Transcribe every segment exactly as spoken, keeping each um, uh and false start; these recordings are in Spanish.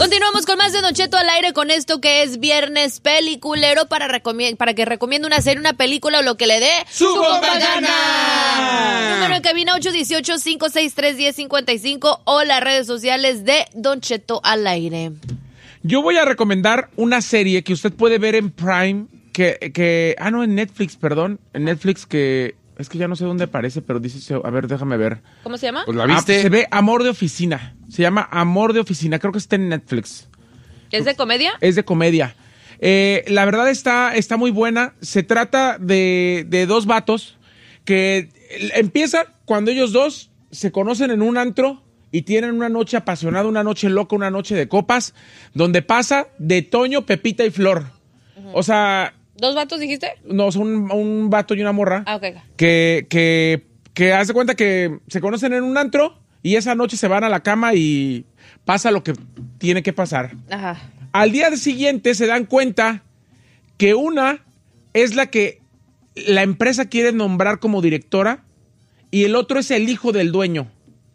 Continuamos con más de Don Cheto al aire con esto que es Viernes Peliculero para, recomi- para que recomiende una serie, una película o lo que le dé ¡su bomba gana! Número en cabina ocho uno ocho, cinco seis tres, uno cero cinco cinco o las redes sociales de Don Cheto al aire. Yo voy a recomendar una serie que usted puede ver en Prime, que, que ah, no, en Netflix, perdón, en Netflix que, es que ya no sé dónde aparece, pero dice, a ver, déjame ver. ¿Cómo se llama? Pues la viste. Ah, se ve Amor de Oficina, se llama Amor de Oficina, creo que está en Netflix. ¿Es de comedia? Es de comedia. Eh, la verdad está, está muy buena, se trata de, de dos vatos que empieza cuando ellos dos se conocen en un antro y tienen una noche apasionada, una noche loca, una noche de copas, donde pasa de Toño, Pepita y Flor. Uh-huh. O sea... ¿Dos vatos dijiste? No, son un, un vato y una morra. Ah, ok. Que, que, que hace cuenta que se conocen en un antro y esa noche se van a la cama y pasa lo que tiene que pasar. Ajá. Al día siguiente se dan cuenta que una es la que la empresa quiere nombrar como directora y el otro es el hijo del dueño.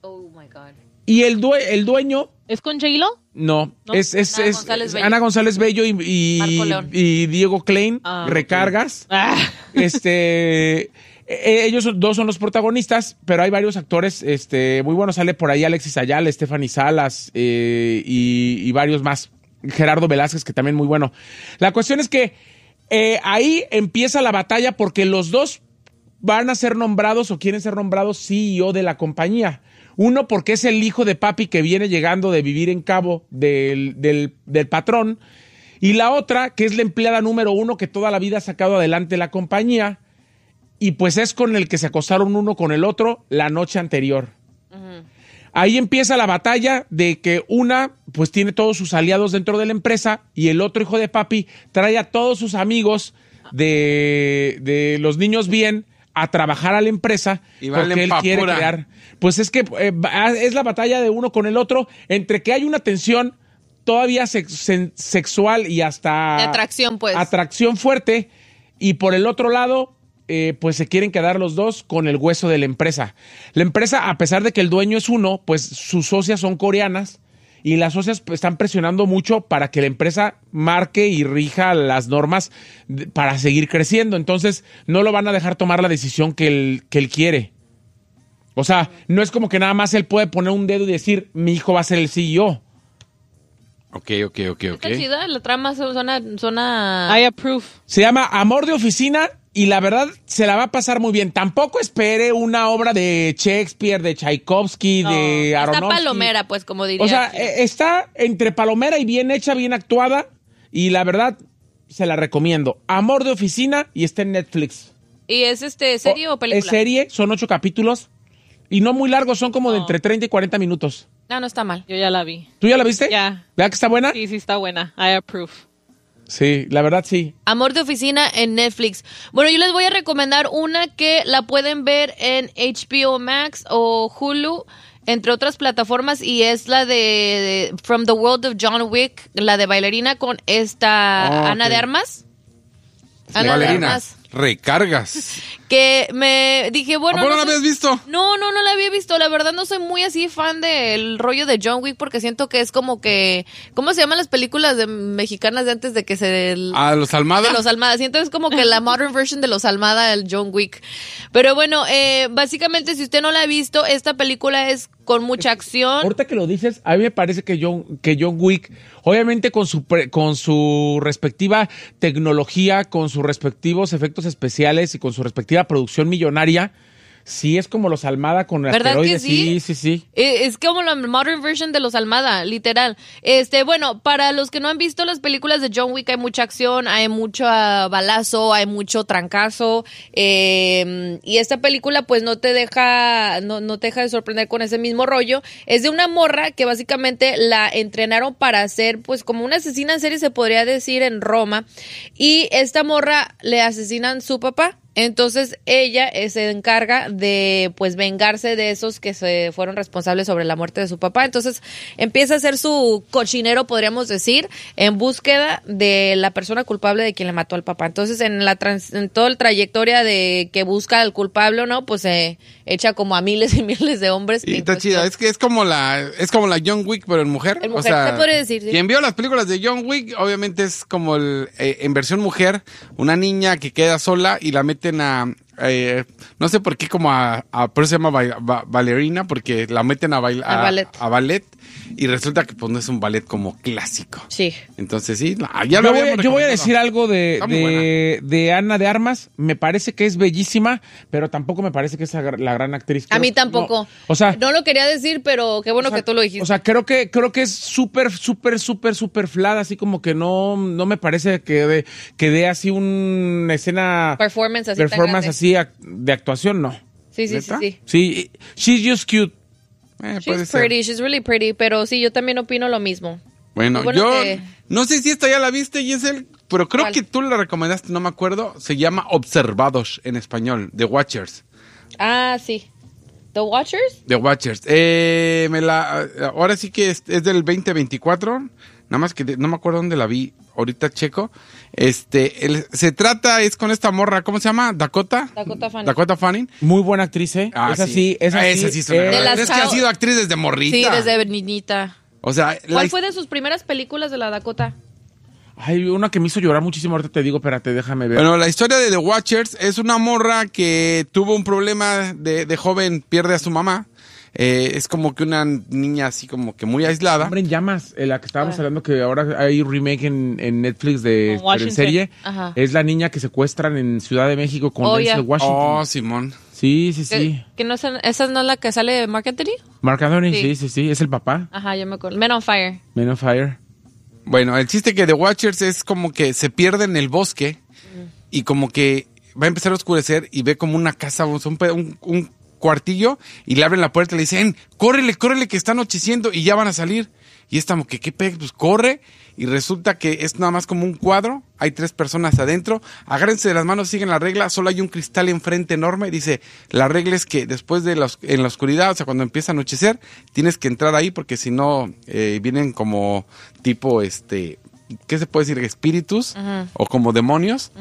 Y el, due- el dueño... ¿Es con J-Lo? No, ¿No? es, es, Ana es, González es Bello. Ana González Bello y, y, y Diego Klein, Ah, recargas. Okay. Ah. Este, eh, ellos dos son los protagonistas, pero hay varios actores este, muy buenos. Sale por ahí Alexis Ayala, Stephanie Salas eh, y, y varios más. Gerardo Velázquez, que también muy bueno. La cuestión es que eh, ahí empieza la batalla porque los dos van a ser nombrados o quieren ser nombrados C E O de la compañía. Uno porque es el hijo de papi que viene llegando de vivir en Cabo del, del, del patrón. Y la otra que es la empleada número uno que toda la vida ha sacado adelante la compañía. Y pues es con el que se acostaron uno con el otro la noche anterior. Uh-huh. Ahí empieza la batalla de que una pues tiene todos sus aliados dentro de la empresa y el otro hijo de papi trae a todos sus amigos de, de los niños bien a trabajar a la empresa y porque él quiere crear. Pues es que eh, es la batalla de uno con el otro, entre que hay una tensión todavía sex- sexual y hasta... De atracción, pues. Atracción fuerte, y por el otro lado, eh, pues se quieren quedar los dos con el hueso de la empresa. La empresa, a pesar de que el dueño es uno, pues sus socias son coreanas, y las socias pues, están presionando mucho para que la empresa marque y rija las normas de, para seguir creciendo. Entonces, no lo van a dejar tomar la decisión que él, que él quiere. O sea, no es como que nada más él puede poner un dedo y decir, mi hijo va a ser el C E O. Ok, ok, ok, ok. Está chida, la trama suena... suena... I approve. Se llama Amor de Oficina y la verdad se la va a pasar muy bien. Tampoco espere una obra de Shakespeare, de Tchaikovsky, No, de Aronofsky. está palomera, pues, como diría. O sea, eh, está entre palomera y bien hecha, bien actuada. Y la verdad, se la recomiendo. Amor de Oficina y está en Netflix. ¿Y es este serie o, o película? Es serie, son ocho capítulos. Y no muy largos, son como de No. entre treinta y cuarenta minutos. No, no está mal. Yo ya la vi. ¿Tú ya la viste? Ya. ¿Verdad que está buena? Sí, sí está buena. I approve. Sí, la verdad sí. Amor de Oficina en Netflix. Bueno, yo les voy a recomendar una que la pueden ver en H B O Max o Hulu, entre otras plataformas, y es la de, de From the World of John Wick, la de bailarina con esta Oh, Ana okay. de Armas. Sí. Ana de Bailarina, Armas. recargas. Que me dije, bueno... ¿A poco no no la sé- habías visto? No, no, no la había visto. La verdad no soy muy así fan del rollo de John Wick porque siento que es como que... ¿Cómo se llaman las películas de mexicanas de antes de que se... ¿A los Almada? De los Almada. Siento que es como que la modern version de los Almada, el John Wick. Pero bueno, eh, básicamente si usted no la ha visto, esta película es con mucha acción. Ahorita que lo dices, a mí me parece que John, que John Wick, obviamente con su, pre- con su respectiva tecnología, con sus respectivos efectos especiales y con su respectiva producción millonaria, sí es como los Almada con ¿Verdad que asteroides. sí? Sí, sí, sí. Eh, Es como la modern version de los Almada, literal. Este, bueno, para los que no han visto las películas de John Wick, hay mucha acción, hay mucho ah, balazo, hay mucho trancazo. eh, y esta película, pues, no te deja, no, no te deja de sorprender con ese mismo rollo. Es de una morra que básicamente la entrenaron para ser, pues, como una asesina en serie, se podría decir, en Roma. Y esta morra le asesinan su papá. Entonces ella eh, se encarga de pues vengarse de esos que se fueron responsables sobre la muerte de su papá. Entonces empieza a hacer su cochinero, podríamos decir, en búsqueda de la persona culpable de quien le mató al papá. Entonces en la trans, en toda la trayectoria de que busca al culpable, ¿no? Pues eh, hecha como a miles y miles de hombres. Y en está cuestión. chida, es que es como la es como la John Wick pero en mujer. En o mujer, sea, se podría decir, sí. Quien vio las películas de John Wick, obviamente es como el, eh, en versión mujer, una niña que queda sola y la meten a eh, no sé por qué como a, a por eso se llama baila- ba- bailarina, porque la meten a bailar A ballet. a ballet y resulta que pues no es un ballet como clásico. Sí. Entonces sí, no, ya lo Yo voy, habíamos yo voy a recomendado. decir algo de, Está muy de, de Ana de Armas. Me parece que es bellísima, pero tampoco me parece que es la la gran actriz. A Creo- mí tampoco. no, o sea, no lo quería decir, pero qué bueno o sea, que tú lo dijiste. O sea, creo que creo que es súper, súper, súper, súper flat, así como que no, no me parece que dé que dé así una escena performance así tan performance grande. así ac- de actuación, no. Sí, sí, sí, ¿Neta? sí. Sí, she's just cute. Eh, puede She's ser. pretty, she's really pretty, pero sí, yo también opino lo mismo. Bueno, Lo bueno yo que- no sé si esta ya la viste, Giselle, pero creo ¿Cuál? que tú la recomendaste, no me acuerdo. Se llama Observados en español, The Watchers. Ah, sí. The Watchers. The Watchers. Eh, me la, ahora sí que es, es del veinte veinticuatro. Nada más que de- no me acuerdo dónde la vi. Ahorita checo. Este, el- se trata, es con esta morra, ¿cómo se llama? Dakota. Dakota Fanning. Dakota Fanning. Muy buena actriz, ¿eh? Ah, esa sí. sí, esa Ah, sí. esa sí es una eh, De gran- las Es que ha How- sido actriz desde morrita. Sí, desde niñita. O sea, la ¿Cuál his- fue de sus primeras películas de la Dakota? Hay una que me hizo llorar muchísimo, ahorita te digo, espérate, déjame ver. Bueno, la historia de The Watchers es una morra que tuvo un problema de, de joven, pierde a su mamá. Eh, es como que una niña así como que muy aislada. Hombre en llamas, eh, la que estábamos Ah. hablando que ahora hay remake en, en Netflix de Con pero en Washington. serie. Ajá. Es la niña que secuestran en Ciudad de México con Oh, Denzel ya. Washington. Oh, Simón. Sí, sí, ¿Que, sí. que no es, ¿Esa no es la que sale de Mark Anthony? Mark Anthony, sí. Sí. sí, sí, es el papá. Ajá, yo me acuerdo. Men on Fire. Men on Fire. Bueno, el chiste que The Watchers es como que se pierde en el bosque y como que va a empezar a oscurecer y ve como una casa, un, un, un cuartillo y le abren la puerta y le dicen, córrele, córrele que está anocheciendo y ya van a salir. Y es como que, ¿qué pe? Pues corre y resulta que es nada más como un cuadro, hay tres personas adentro, agárrense de las manos, siguen la regla, solo hay un cristal enfrente enorme, dice, la regla es que después de la, os- en la oscuridad, o sea, cuando empieza a anochecer, tienes que entrar ahí porque si no, eh, vienen como tipo, este, ¿qué se puede decir? Espíritus o como demonios.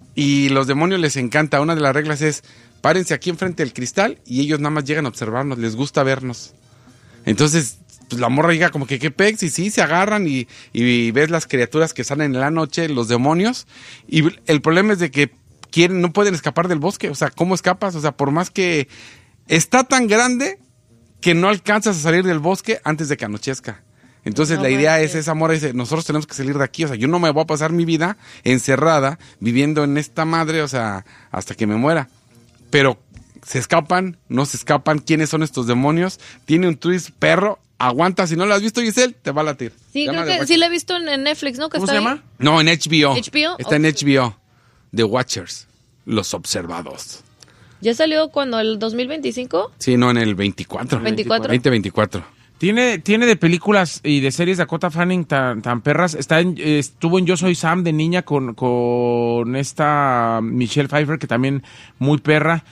Y los demonios les encanta, una de las reglas es, párense aquí enfrente del cristal y ellos nada más llegan a observarnos, les gusta vernos. Entonces, pues la morra llega como que qué pex y sí, se agarran y, y ves las criaturas que salen en la noche, los demonios. Y el problema es de que quieren, no pueden escapar del bosque. O sea, ¿cómo escapas? O sea, por más que está tan grande que no alcanzas a salir del bosque antes de que anochezca. Entonces No la idea manches. es, esa morra dice, nosotros tenemos que salir de aquí. O sea, yo no me voy a pasar mi vida encerrada, viviendo en esta madre, o sea, hasta que me muera. Pero se escapan, no se escapan, ¿quiénes son estos demonios? Tiene un twist perro, aguanta, si no lo has visto, Giselle, te va a latir. Sí, Llama creo The que Watchers. sí la he visto en, en Netflix, ¿no? Que ¿Cómo está se ahí. llama? No, en H B O. H B O? Está en Oh. H B O. The Watchers, los observados. ¿Ya salió cuando el dos mil veinticinco? Sí, no, en el veinticuatro. ¿veinticuatro? veinte veinticuatro. Tiene, tiene de películas y de series Dakota Fanning tan, tan perras. Está en, eh, estuvo en Yo Soy Sam de niña con, con esta Michelle Pfeiffer, que también muy perra.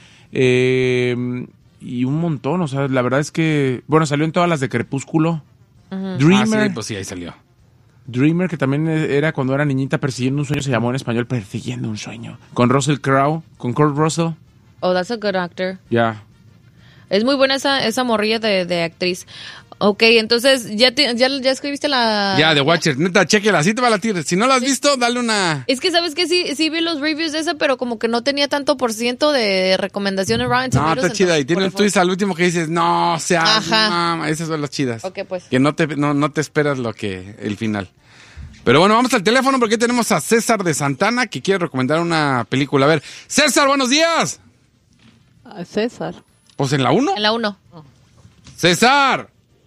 Eh, y un montón, o sea, la verdad es que, bueno, salió en todas las de Crepúsculo. Dreamer, Ah, sí, pues sí, ahí salió. Dreamer, que también era cuando era niñita persiguiendo un sueño, se llamó en español Persiguiendo un sueño. Con Russell Crowe, con Kurt Russell, Oh, that's a good actor. ya. Es muy buena esa, esa morrilla de, de actriz. Ok, entonces, ¿ya, te- ya, ya escribiste la...? Ya, The Watchers, neta, chéquela, así te va a latir. Si no la has visto, dale una... Es que, ¿sabes qué? Sí, sí vi los reviews de esa, pero como que no tenía tanto por ciento de recomendaciones Rotten No, Tomatoes, está chida. Y entonces, tiene por un favor. twist al último que dices, no, o sea, Ajá. mama, esas son las chidas. Ok, pues. Que no te, no, no te esperas lo que, el final. Pero bueno, vamos al teléfono porque tenemos a César de Santana que quiere recomendar una película. A ver, César, buenos días. Ah, César. Pues en la uno. En la uno. César.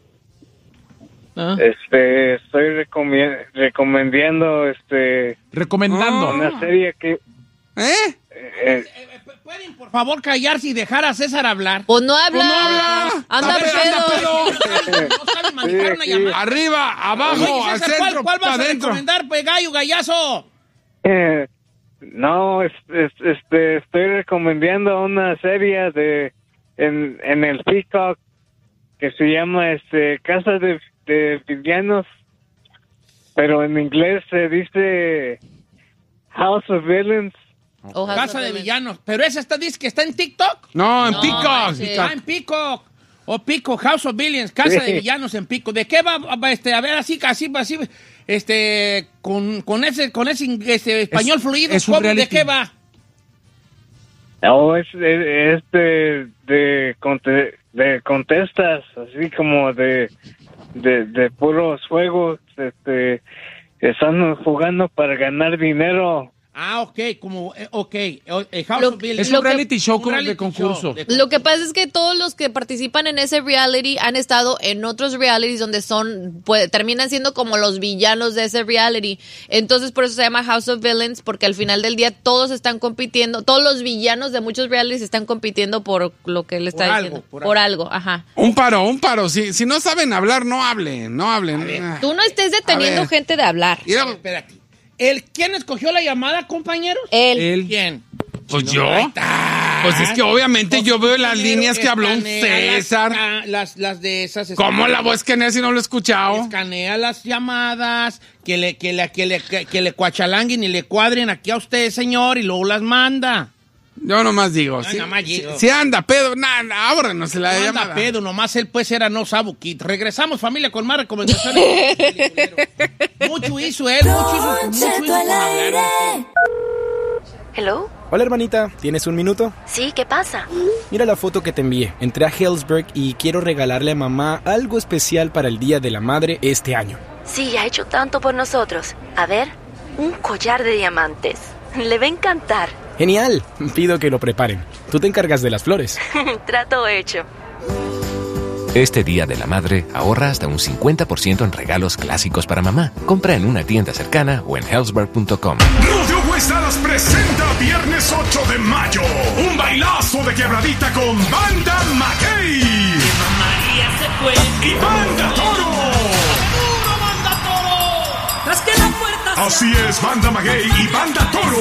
Ah. Este, estoy recomi- recomendando este Recomendando. una serie que ¿Eh? eh, ¿Pueden, por favor, callarse y dejar a César hablar? Pues no habla. Pues no habla. Anda A ver, anda pedo. No sabe manejar una Sí, llamada. Arriba, abajo, Oye, al César, ¿cuál, centro, cuál vas para a adentro. recomendar, pues, gallo, gallazo? eh, no, es- es- este, estoy recomendando una serie de en, en el Peacock que se llama este Casa de, de Villanos, pero en inglés se dice House of Villains. O House Casa of de Villains. Villanos. Pero esa está, dice que está en TikTok. No, en No, Peacock. manches. Ah, en Peacock. O Peacock, House of Villains, Casa de Villanos en Peacock. ¿De qué va, va, este, a ver, así, así, así, este, con, con ese, con ese este, español Es- fluido? es un ¿Cómo, ¿De reality. qué va? No, es, es, es de, de, conte- de contestas, así como de, de, de puros juegos, este, están jugando para ganar dinero. Ah, ok, como, eh, ok, eh, House Lo- of Villains. Es Lo un que- reality show Un como reality de concurso. show de- Lo que pasa es que todos los que participan en ese reality han estado en otros realities donde son, pues, terminan siendo como los villanos de ese reality. Entonces, por eso se llama House of Villains, porque al final del día todos están compitiendo, todos los villanos de muchos realities están compitiendo por lo que le está Por diciendo. algo, por por algo, ajá. Un paro, un paro. Si, si no saben hablar, no hablen, no hablen. ver. Ah. Tú no estés deteniendo ver. gente de hablar. Mira, Espérate. ¿El, ¿Quién escogió la llamada, compañeros? Él. Él. ¿Quién? pues yo. Ahí está. Pues es que obviamente yo veo las Primero líneas que habló un escanea César. Las, las, las de esas. ¿Cómo la voy a escanear si no lo he escuchado? Escanea las llamadas, que le, que le, que le, que, que le cuachalanguen y le cuadren aquí a usted, señor, y luego las manda. Yo nomás digo. Yo Si, nomás si- digo. si anda pedo, nada, ábrenos la No anda llamada. pedo, nomás él pues era no sabuquit. Regresamos, familia, con más recomendaciones. Mucho hizo él, mucho hizo, mucho hizo con hablar. Hello. Hola hermanita, ¿tienes un minuto? Sí, ¿qué pasa? Mira la foto que te envié. Entré a Hellsberg y quiero regalarle a mamá algo especial para el Día de la Madre este año. Sí, ha hecho tanto por nosotros. A ver, un collar de diamantes. Le va a encantar. ¡Genial! Pido que lo preparen. Tú te encargas de las flores. Trato hecho. Este Día de la Madre, ahorra hasta un cincuenta por ciento en regalos clásicos para mamá. Compra en una tienda cercana o en hellsberg punto com. Rodeo West Dallas presenta viernes ocho de mayo un bailazo de quebradita con Banda Mackey y Banda Toro. Así es, Banda Maguey y Banda Toro.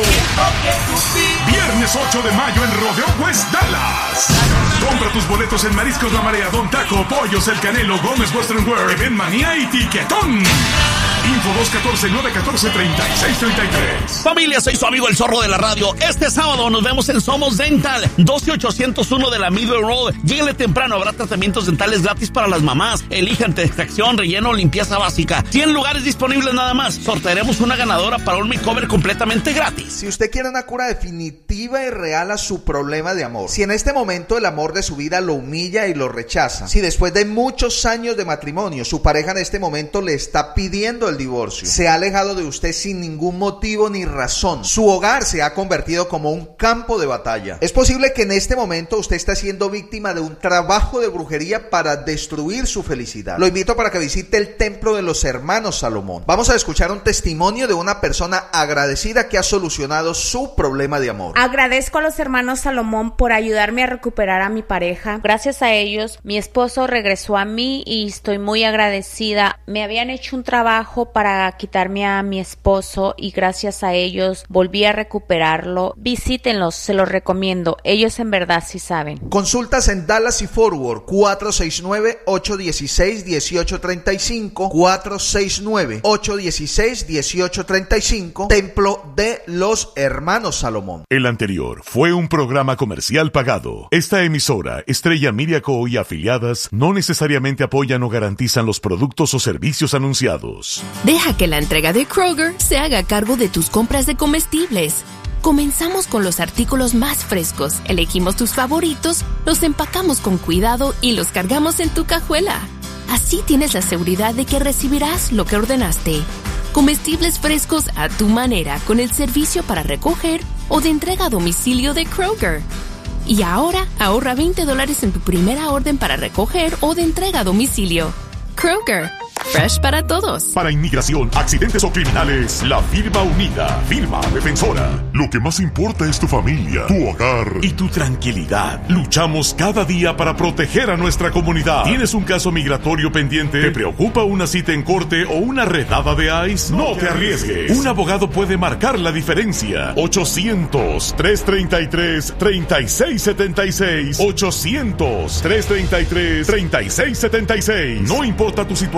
Viernes ocho de mayo en Rodeo West Dallas. Compra tus boletos en Mariscos La Marea, Don Taco, Pollos, El Canelo, Gómez Western Wear, Event Manía y Tiquetón. Info dos uno cuatro, nueve uno cuatro, tres seis tres tres. Familia, soy su amigo el Zorro de la Radio. Este sábado nos vemos en Somos Dental, doce ochocientos uno de la Middle Road. Lléguenle temprano, habrá tratamientos dentales gratis para las mamás. Elijan extracción, relleno, limpieza básica. cien lugares disponibles nada más. Sortearemos una ganadora para un makeover completamente gratis. Si usted quiere una cura definitiva y real a su problema de amor, si en este momento el amor de su vida lo humilla y lo rechaza, si después de muchos años de matrimonio su pareja en este momento le está pidiendo el divorcio, se ha alejado de usted sin ningún motivo ni razón, su hogar se ha convertido como un campo de batalla, es posible que en este momento usted esté siendo víctima de un trabajo de brujería para destruir su felicidad. Lo invito para que visite el templo de los hermanos Salomón. Vamos a escuchar un testimonio de una persona agradecida que ha solucionado su problema de amor. Agradezco a los hermanos Salomón por ayudarme a recuperar a mi pareja. Gracias a ellos, mi esposo regresó a mí y estoy muy agradecida. Me habían hecho un trabajo para quitarme a mi esposo y gracias a ellos volví a recuperarlo. Visítenlos, se los recomiendo. Ellos en verdad sí saben. Consultas en Dallas y Fort Worth, cuatro seis nueve, ocho uno seis, uno ocho tres cinco, cuatro seis nueve, ocho uno seis, uno ocho tres cinco, Templo de los Hermanos Salomón. El anterior fue un programa comercial pagado. Esta emisora, Estrella Media Co. y afiliadas, no necesariamente apoyan o garantizan los productos o servicios anunciados. Deja que la entrega de Kroger se haga cargo de tus compras de comestibles. Comenzamos con los artículos más frescos, elegimos tus favoritos, los empacamos con cuidado y los cargamos en tu cajuela. Así tienes la seguridad de que recibirás lo que ordenaste. Comestibles frescos a tu manera con el servicio para recoger o de entrega a domicilio de Kroger. Y ahora ahorra veinte dólares en tu primera orden para recoger o de entrega a domicilio. Kroger, fresh para todos. Para inmigración, accidentes o criminales, la firma unida, firma defensora. Lo que más importa es tu familia, tu hogar y tu tranquilidad. Luchamos cada día para proteger a nuestra comunidad. ¿Tienes un caso migratorio pendiente? ¿Te preocupa una cita en corte o una redada de ICE? No te arriesgues. Un abogado puede marcar la diferencia. ochocientos, tres treinta y tres, treinta y seis setenta y seis. ochocientos, tres treinta y tres, treinta y seis setenta y seis. No importa tu situación migratoria.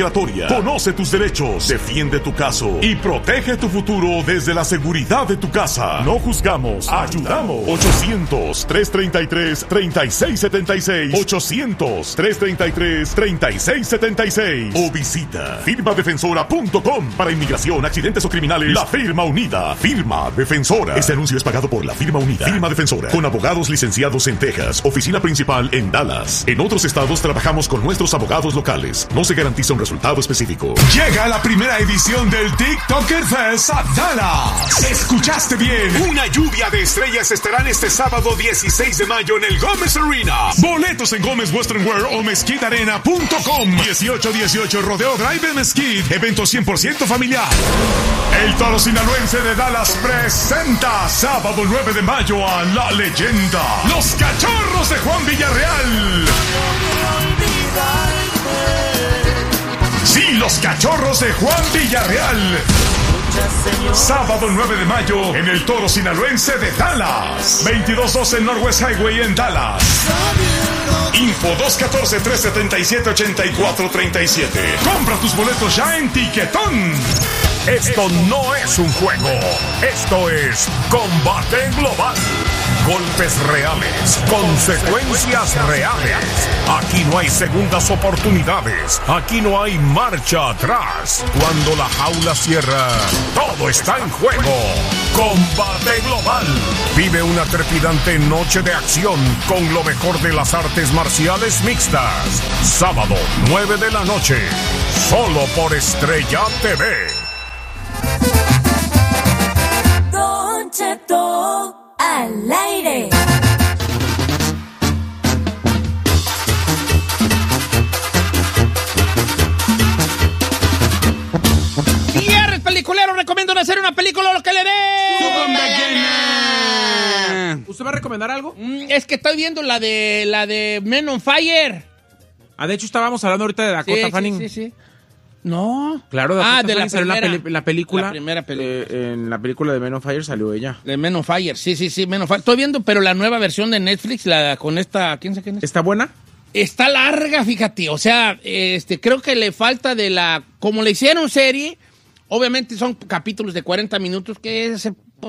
migratoria. Conoce tus derechos, defiende tu caso y protege tu futuro desde la seguridad de tu casa. No juzgamos, ayudamos. ochocientos, trescientos treinta y tres, treinta y seis setenta y seis. ochocientos, trescientos treinta y tres, treinta y seis setenta y seis. O visita firma defensora punto com. Para inmigración, accidentes o criminales, la firma unida. Firma Defensora. Este anuncio es pagado por la firma unida. Firma Defensora. Con abogados licenciados en Texas. Oficina principal en Dallas. En otros estados trabajamos con nuestros abogados locales. No se garantiza un resultado específico. Llega la primera edición del TikToker Fest a Dallas. Escuchaste bien. Una lluvia de estrellas estarán este sábado dieciséis de mayo en el Gómez Arena. Boletos en Gómez Western Wear o mesquite arena punto com. dieciocho dieciocho Rodeo Drive en Mesquite. Evento cien por ciento familiar. El Toro Sinaloense de Dallas presenta sábado nueve de mayo a La Leyenda, Los Cachorros de Juan Villarreal. Sí, Los Cachorros de Juan Villarreal. Sábado nueve de mayo en el Toro Sinaloense de Dallas. veintidós doce Northwest Highway en Dallas. Info dos uno cuatro, tres siete siete, ocho cuatro tres siete. Compra tus boletos ya en Tiquetón. Esto no es un juego. Esto es combate global. Golpes reales, consecuencias reales. Aquí no hay segundas oportunidades. Aquí no hay marcha atrás. Cuando la jaula cierra, todo está en juego. Combate global. Vive una trepidante noche de acción con lo mejor de las artes marciales mixtas. Sábado, nueve de la noche. Solo por Estrella T V. Don Cheto al aire. Viernes peliculero, recomiendo hacer una película lo que le dé. ¿Usted va a recomendar algo? Mm, es que estoy viendo la de la de Men on Fire. Ah, de hecho estábamos hablando ahorita de Dakota Sí, Fanning. sí, sí, sí. No. Claro, Dakota Ah, de la Fanning salió en la, primera. peli- la película. La primera película. eh, en la película de Men on Fire salió ella. De Men on Fire, sí, sí, sí, Men on Fire. Estoy viendo, pero la nueva versión de Netflix, la con esta, ¿quién sabe quién es? ¿Está buena? Está larga, fíjate. O sea, este, creo que le falta de la, como le hicieron serie, obviamente son capítulos de cuarenta minutos que se